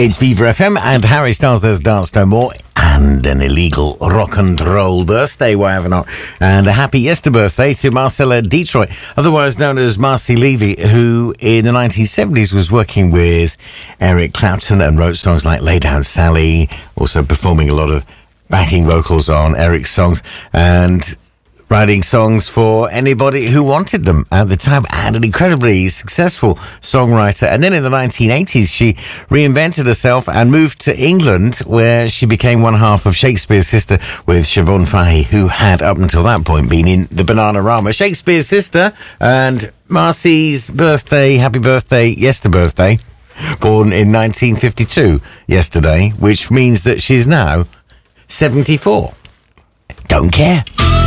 It's Viva FM and Harry Styles, There's Dance No More, and an illegal rock and roll birthday, why have I not? And a happy Yester birthday to Marcella Detroit, otherwise known as Marcy Levy, who in the 1970s was working with Eric Clapton and wrote songs like Lay Down Sally, also performing a lot of backing vocals on Eric's songs, and writing songs for anybody who wanted them at the time, and an incredibly successful songwriter. And then in the 1980s, she reinvented herself and moved to England, where she became one half of Shakespears Sister with Siobhan Fahey, who had up until that point been in the Bananarama. Shakespears Sister and Marcy's birthday, happy birthday, Yester birthday, born in 1952 yesterday, which means that she's now 74. Don't care.